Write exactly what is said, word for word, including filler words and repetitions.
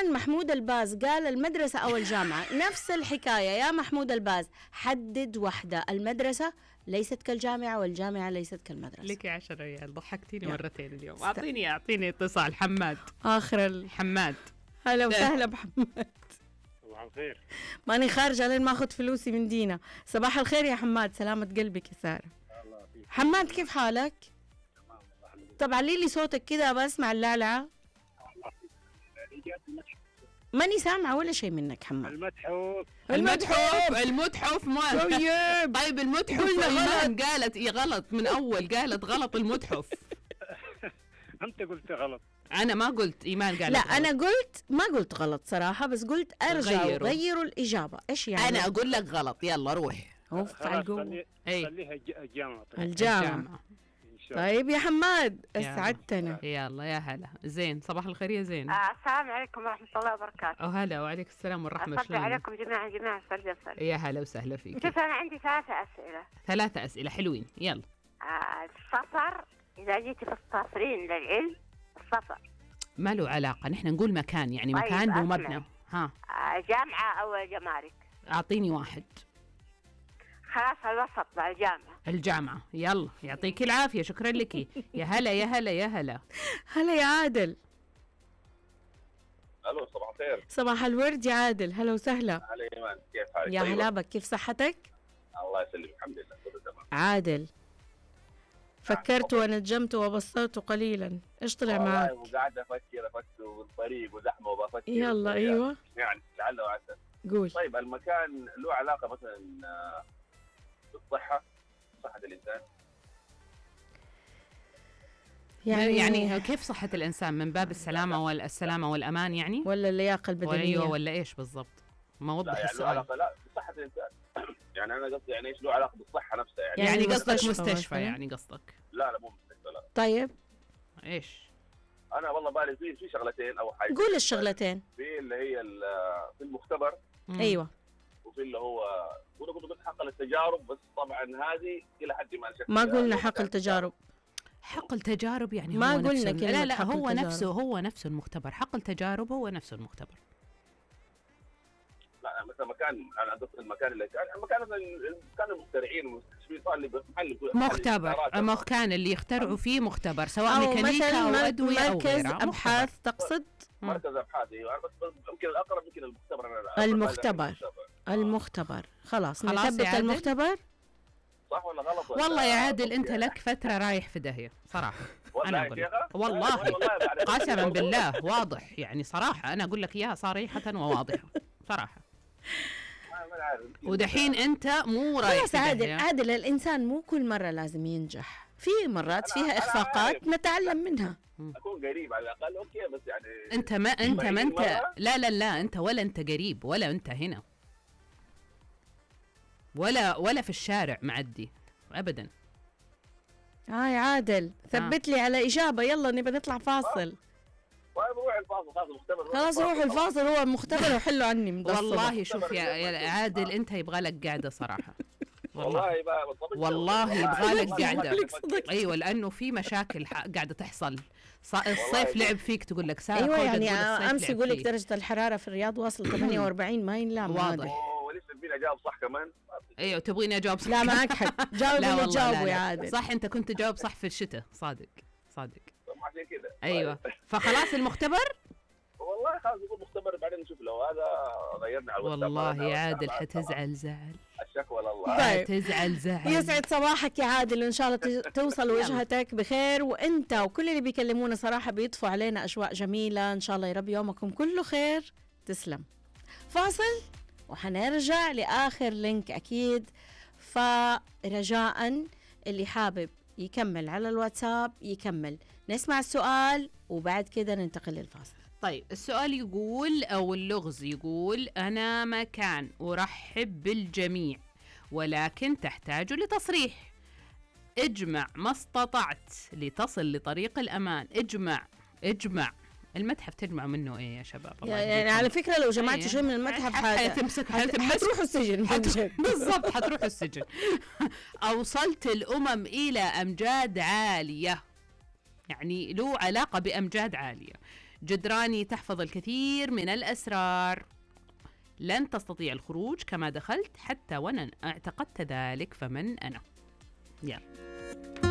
كان محمود الباز قال المدرسة أو الجامعة، نفس الحكاية يا محمود الباز، حدد واحدة، المدرسة ليست كالجامعة والجامعة ليست كالمدرسة. لك عشرة ريال، ضحكتيني مرتين اليوم. أعطيني أعطيني اتصال. حماد آخر الحماد. هلا وسهلا بحماد. صباح الخير. ماني خارجة لين ما أخذ فلوسي من دينا. صباح الخير يا حماد، سلامة قلبك يا سارة. حماد كيف حالك؟ طب علي لي صوتك كده بسمع اللعلعة. ماني سامعة ولا شيء منك حماد. المتحف المتحف المتحف ما طيب طيب المتحف إيمان قالت إيه غلط من أول، قالت غلط المتحف. أنت قلت غلط. أنا ما قلت، إيمان قالت لا غلط. أنا قلت ما قلت غلط صراحة، بس قلت أرجع غيروا. غيروا الإجابة. إيش يعني؟ أنا أقول لك غلط، يلا روح. أوف على القوة. أي. خليها الجامعة. الجامعة. طيب يا حماد اسعدتنا. يلا يا هلا. زين، صباح الخير يا زين. آه السلام عليكم ورحمة الله وبركاته. وهلا وعليك السلام والرحمة. أصبح عليكم جميعا جميعا سرد سرد. يا هلا وسهلا فيك. شوف أنا عندي ثلاثة أسئلة. ثلاثة أسئلة حلوين، يلا. آه السفر، إذا جيتي في السافرين للعلم السفر ما له علاقة، نحن نقول مكان يعني طيب مكان مو أسمع. مبنى. ها آه جامعة أو جمارك؟ أعطيني واحد. خلاص الوسط مع الجامعة. الجامعة. يلا يعطيك العافية، شكرا لك. يا هلا يا هلا يا هلا. هلا يا عادل. الو صباح الخير. صباح الورد يا عادل، هلا وسهلا. هلا ايمان، كيف حالك؟ يا طيبة؟ هلا بك، كيف صحتك؟ الله يسلمك، الحمد لله كله تمام. عادل فكرت ونجمت وبصرت قليلا، ايش طلع معك؟ والله وقاعد افكر افكر والطريق وزحمه وبفكر. يلا ايوه يعني لعل وعسى. قول. طيب المكان له علاقه مثلا آه، بالصحه، صحه الانسان؟ يعني يعني كيف صحة الإنسان؟ من باب السلامة والسلامة والأمان يعني؟ ولا اللياقة البدنية؟ أيوه ولا إيش بالضبط؟ ما وضح لا يعني له السؤال. علاقه لا بصحه الانسان. يعني انا قصدي يعني ايش له علاقه بالصحه نفسها يعني. يعني, يعني قصدك مستشفى مستشفى مثلاً؟ يعني قصدك؟ لا لا مو مستشفى لا. طيب ايش؟ انا والله بالي في في شغلتين او حاجه. قول الشغلتين. في اللي هي ال- في المختبر. مم. ايوه. وفي اللي هو قلنا قلنا حقل التجارب، بس طبعا هذه الى حد ما شكل ما قلنا حقل تجارب. حقل تجارب يعني ما هو قلنا نفسه. كلمة لا لا حقل هو تجارب. نفسه هو نفسه المختبر. حقل تجارب هو نفسه المختبر. لا مثلا مكان، انا قصدي المكان اللي كان مكان مثلا كان المخترعين والمستشفين صار اللي محل مختبر، مكان اللي يخترعوا فيه مختبر، سواء أو ميكانيكا مثلا او مر- ادويه او مركز غيرها. ابحاث مختبر. تقصد؟ مركز ابحاث. ايوه بس يمكن الاقرب يمكن المختبر. أنا المختبر. المختبر خلاص خلاص نثبت يا عادل؟ المختبر. صح ولا غلط؟ ولا والله يا عادل انت يعني. لك فتره رايح في دهيه صراحه. والله انا يا اقول شيخة؟ والله والله بعد- قسما بالله واضح يعني صراحه، انا اقول لك اياها صريحه وواضحه صراحه. ما- ما عارف. ودحين انت مو رايح خلاص في عادل، داهية. عادل الانسان مو كل مره لازم ينجح، في مرات أنا- فيها أنا اخفاقات عارف. نتعلم منها. اكون قريب على الاقل اوكي، بس يعني انت ما انت ما انت مرة؟ لا لا لا انت ولا انت قريب ولا انت هنا ولا ولا في الشارع معدي ابدا. هاي عادل ثبت لي على اجابه، يلا نبي نطلع فاصل. طيب روح الفاصل. خلاص المختبر. خلاص روح الفاصل، هو مختبر وحلوا عني من ده الصبح. والله شوف يا, يا عادل انت يبغى لك قاعده صراحه. والله والله بقى بالضبط. والله يبغى لك قاعده. صدق. ايوه لانه في مشاكل ح- قاعده تحصل. ص- الصيف لعب فيك تقول لك ساره. ايوه خوجة يعني تقول الصيف امس لعب يقول لك فيك. درجه الحراره في الرياض واصل ثمانية وأربعين، ما ينلام واضح. هذا. أوه، ولسه فينا جواب صح كمان. ايوه تبغيني اجاوب صح؟ لا معك حق، جاوب لا اللي والله تجاوبه لا يا لا. عادل. صح انت كنت جاوب صح في الشتاء. صادق صادق. طب ما عشان كده. ايوه فخلاص المختبر. والله خلاص نقول مختبر بعدين نشوف لو هذا غيرنا على الواتساب. والله يا أنا- عادل أنا- حتزعل زعل. الشكوى لله. طيب. حتزعل زعل. يسعد صباحك يا عادل، وان شاء الله ت- توصل وجهتك بخير، وانت وكل اللي بيكلمونا صراحه بيضفوا علينا اجواء جميله، ان شاء الله يا رب يومكم كله خير. تسلم. فاصل وحنرجع لاخر لينك اكيد. فرجاء اللي حابب يكمل على الواتساب يكمل، نسمع السؤال وبعد كده ننتقل للفاصل. طيب السؤال يقول أو اللغز يقول: أنا مكان أرحب بالجميع ولكن تحتاج لتصريح. اجمع ما استطعت لتصل لطريق الأمان. اجمع اجمع المتحف تجمع منه ايه يا شباب؟ الله يعني يهديكم. على فكرة لو جمعتوا أيه. شيء من المتحف ح- هذا حتمسك حت- حتمسك حتروحوا السجن. حت- بالضبط حتروحوا السجن. أوصلت الأمم إلى أمجاد عالية، يعني له علاقة بأمجاد عالية. جدراني تحفظ الكثير من الأسرار. لن تستطيع الخروج كما دخلت حتى وإن اعتقدت ذلك فمن أنا. يلا